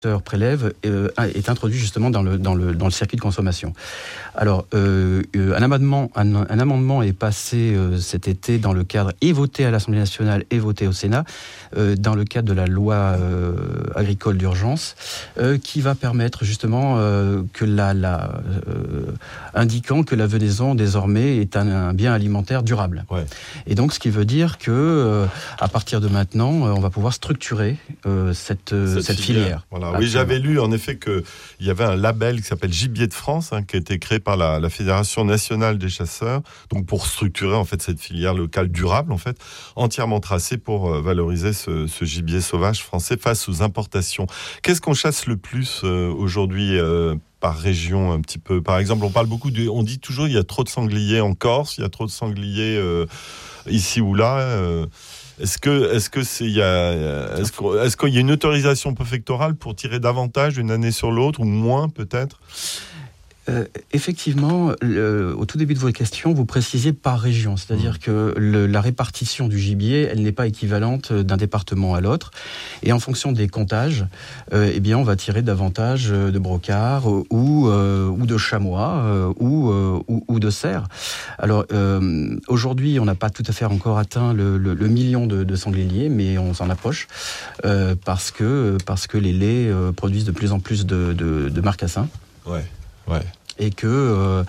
prélève est introduit justement dans le circuit de consommation. Alors, un amendement est passé cet été dans le cadre, et voté à l'Assemblée nationale et voté au Sénat, dans le cadre de la loi agricole d'urgence, qui va permettre justement indiquant que la venaison désormais est un bien alimentaire durable. Ouais. Et donc, ce qui veut dire que à partir de maintenant, on va pouvoir structurer cette filière. Voilà. Oui, j'avais lu en effet qu'il y avait un label qui s'appelle Gibier de France, qui a été créé par la Fédération nationale des chasseurs, donc pour structurer en fait cette filière locale durable, en fait, entièrement tracée pour valoriser ce gibier sauvage français face aux importations. Qu'est-ce qu'on chasse le plus aujourd'hui par région un petit peu? Par exemple, on dit toujours il y a trop de sangliers en Corse, il y a trop de sangliers ici ou là. Est-ce qu'il y a une autorisation préfectorale pour tirer davantage d'une année sur l'autre ou moins peut-être ? Effectivement, au tout début de votre question, vous précisiez par région, c'est-à-dire que la répartition du gibier, elle n'est pas équivalente d'un département à l'autre, et en fonction des comptages, on va tirer davantage de brocards ou de chamois ou de cerfs. Alors aujourd'hui, on n'a pas tout à fait encore atteint le million de sangliers, mais on s'en approche parce que les laits produisent de plus en plus de marcassins. Ouais. Ouais. Et que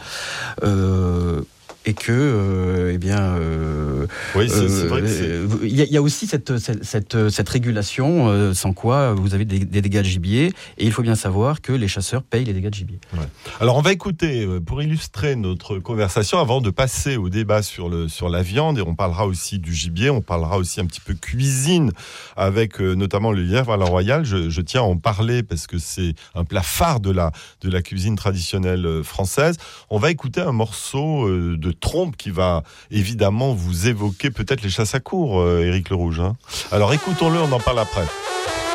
oui, c'est vrai que il y a aussi cette régulation sans quoi vous avez des dégâts de gibier, et il faut bien savoir que les chasseurs payent les dégâts de gibier. Ouais. Alors on va écouter, pour illustrer notre conversation, avant de passer au débat sur la viande, et on parlera aussi du gibier, on parlera aussi un petit peu cuisine avec notamment le lièvre à la royale. Je tiens à en parler parce que c'est un plat phare de la cuisine traditionnelle française. On va écouter un morceau de trompe qui va évidemment vous évoquer peut-être les chasses à courre, Éric Le Rouge. Alors écoutons-le, on en parle après.